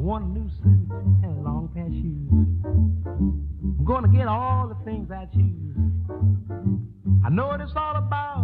want a new suit and a long pair of shoes. I'm gonna get all the things I choose. I know what it's all about.